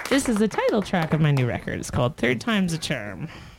This is the title track of my new record. It's called Third Time's a Charm.